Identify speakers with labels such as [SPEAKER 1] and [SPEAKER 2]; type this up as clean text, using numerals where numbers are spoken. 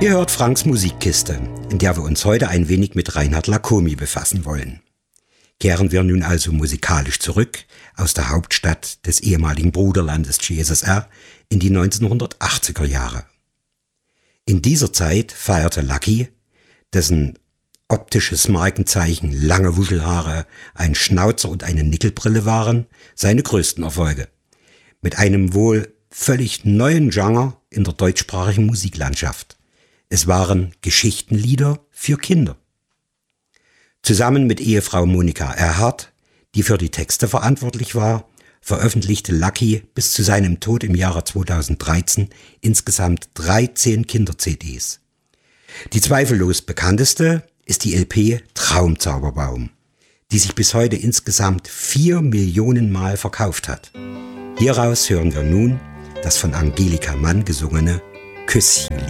[SPEAKER 1] Ihr hört Franks Musikkiste, in der wir uns heute ein wenig mit Reinhard Lacomi befassen wollen. Kehren wir nun also musikalisch zurück aus der Hauptstadt des ehemaligen Bruderlandes GSSR in die 1980er Jahre. In dieser Zeit feierte Lucky, dessen optisches Markenzeichen lange Wuschelhaare, ein Schnauzer und eine Nickelbrille waren, seine größten Erfolge. Mit einem wohl völlig neuen Genre in der deutschsprachigen Musiklandschaft. Es waren Geschichtenlieder für Kinder. Zusammen mit Ehefrau Monika Erhardt, die für die Texte verantwortlich war, veröffentlichte Lucky bis zu seinem Tod im Jahre 2013 insgesamt 13 Kinder-CDs. Die zweifellos bekannteste ist die LP Traumzauberbaum, die sich bis heute insgesamt 4 Millionen Mal verkauft hat. Hieraus hören wir nun das von Angelika Mann gesungene Küsschen.